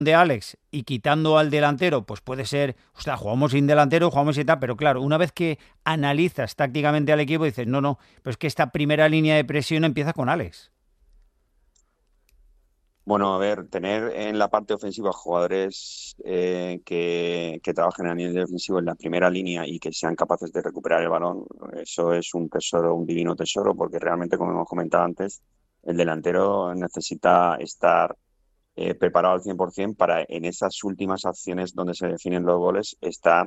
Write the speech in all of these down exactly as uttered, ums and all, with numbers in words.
de Alex y quitando al delantero, pues puede ser, o sea, jugamos sin delantero, jugamos sin tal, pero claro, una vez que analizas tácticamente al equipo, dices, no, no, pero es que esta primera línea de presión empieza con Alex. Bueno, a ver, tener en la parte ofensiva jugadores eh, que, que trabajen a nivel defensivo en la primera línea y que sean capaces de recuperar el balón, eso es un tesoro, un divino tesoro, porque realmente, como hemos comentado antes, el delantero necesita estar eh, preparado al cien por ciento para en esas últimas acciones donde se definen los goles estar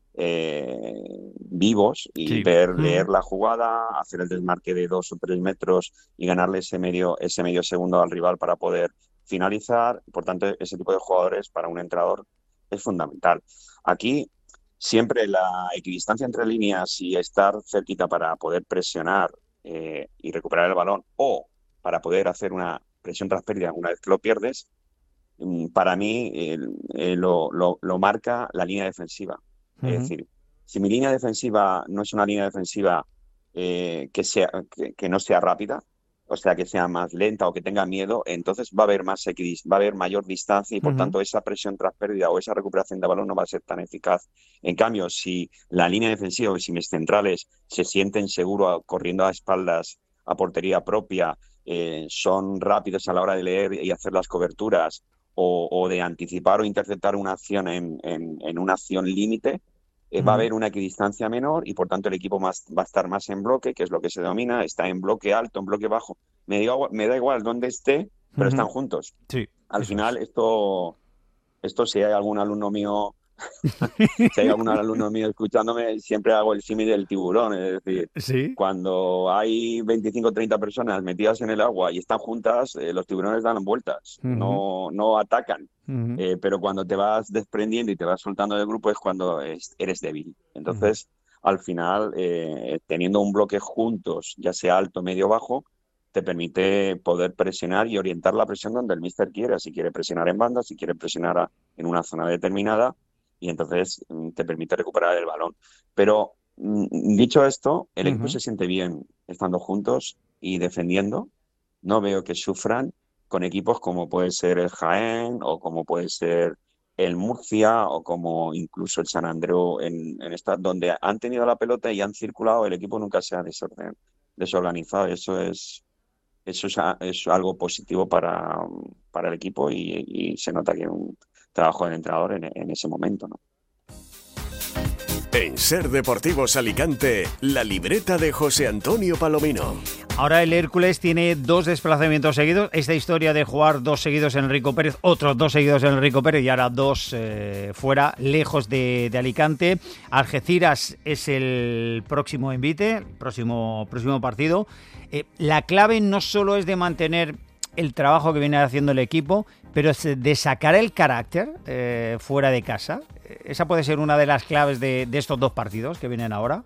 eh, vivos y Sí. ver, Mm. leer la jugada, hacer el desmarque de dos o tres metros y ganarle ese medio, ese medio segundo al rival para poder finalizar. Por tanto, ese tipo de jugadores para un entrenador es fundamental. Aquí siempre la equidistancia entre líneas y estar cerquita para poder presionar eh, y recuperar el balón o para poder hacer una presión tras pérdida una vez que lo pierdes, para mí eh, eh, lo, lo, lo marca la línea defensiva. Es Ujú. decir, si mi línea defensiva no es una línea defensiva eh, que, sea, que, que no sea rápida, o sea, que sea más lenta o que tenga miedo, entonces va a haber más equidis, va a haber mayor distancia y por Ujú. tanto esa presión tras pérdida o esa recuperación de balón no va a ser tan eficaz. En cambio, si la línea defensiva y si mis centrales se sienten seguros corriendo a espaldas a portería propia, eh, son rápidos a la hora de leer y hacer las coberturas, o, o de anticipar o interceptar una acción en, en, en una acción límite, eh, va a Ujú. haber una equidistancia menor y por tanto el equipo más, va a estar más en bloque, que es lo que se domina, está en bloque alto, en bloque bajo. Me, digo, me da igual dónde esté, pero están Ujú. juntos. Sí, Al eso final, es. esto, esto si hay algún alumno mío si hay algún alumno mío escuchándome, siempre hago el símil del tiburón. Es decir, Sí. cuando hay veinticinco o treinta personas metidas en el agua y están juntas, eh, los tiburones dan vueltas, Ujú. no, no atacan. Ujú. Eh, pero cuando te vas desprendiendo y te vas soltando del grupo es cuando es- eres débil. Ujú. Entonces, al final, eh, teniendo un bloque juntos, ya sea alto, medio, bajo, te permite poder presionar y orientar la presión donde el míster quiera. Si quiere presionar en banda, si quiere presionar a- en una zona determinada, y entonces mm, te permite recuperar el balón. Pero mm, dicho esto, el equipo Ujú. se siente bien estando juntos y defendiendo. No veo que sufran con equipos como puede ser el Jaén o como puede ser el Murcia o como incluso el San Andreu en, en esta, donde han tenido la pelota y han circulado, el equipo nunca se ha desorden, desorganizado. Eso es, eso es, a- es algo positivo para, para el equipo y, y se nota que un trabajo del entrenador en, en ese momento, ¿no? En Ser Deportivos Alicante, la libreta de José Antonio Palomino. Ahora el Hércules tiene dos desplazamientos seguidos. Esta historia de jugar dos seguidos en Enrico Pérez, otros dos seguidos en Enrico Pérez y ahora dos eh, fuera, lejos de, de Alicante. Algeciras es el próximo envite, próximo, próximo partido. Eh, la clave no solo es de mantener el trabajo que viene haciendo el equipo, pero es de sacar el carácter eh, fuera de casa. Esa puede ser una de las claves de, de estos dos partidos que vienen ahora.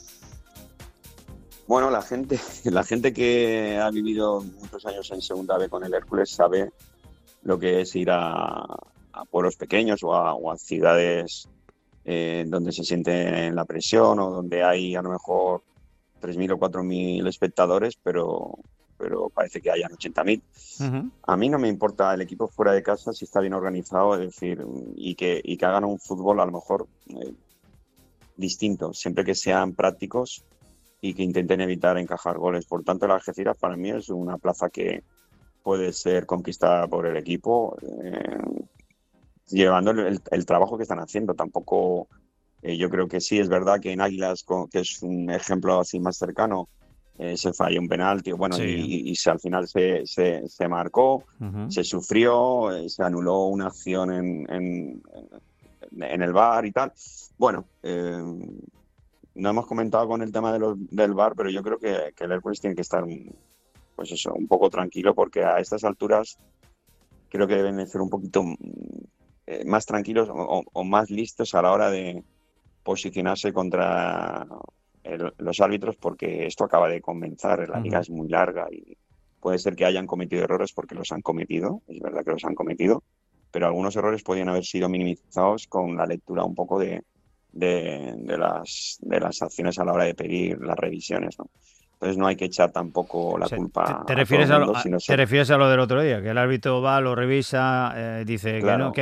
Bueno, la gente, la gente que ha vivido muchos años en Segunda B con el Hércules sabe lo que es ir a, a pueblos pequeños o a, o a ciudades eh, donde se siente la presión o donde hay a lo mejor tres mil o cuatro mil espectadores, pero, pero parece que hayan ochenta mil. Uh-huh. A mí no me importa el equipo fuera de casa si está bien organizado, es decir, y que, y que hagan un fútbol a lo mejor eh, distinto, siempre que sean prácticos y que intenten evitar encajar goles. Por tanto, el Algeciras para mí es una plaza que puede ser conquistada por el equipo, eh, llevando el, el, trabajo que están haciendo. Tampoco, eh, yo creo que sí, es verdad que en Águilas, que es un ejemplo así más cercano, eh, se falló un penalti, bueno, y, Sí. y, y se, al final se, se, se marcó, Uh-huh. se sufrió, eh, se anuló una acción en, en, en el V A R y tal. Bueno, eh, no hemos comentado con el tema de los, del V A R, pero yo creo que, que el Hércules tiene que estar, pues eso, un poco tranquilo, porque a estas alturas creo que deben de ser un poquito eh, más tranquilos o, o, más listos a la hora de posicionarse contra el, los árbitros, porque esto acaba de comenzar, la liga Uh-huh. es muy larga y puede ser que hayan cometido errores porque los han cometido, es verdad que los han cometido, pero algunos errores podrían haber sido minimizados con la lectura un poco de, de, de, las, de las acciones a la hora de pedir las revisiones, ¿no? Entonces no hay que echar tampoco la o sea, culpa te, te a refieres todo el a mundo, lo, sino te ser... refieres a lo del otro día, que el árbitro va, lo revisa, eh, dice Claro. que no, que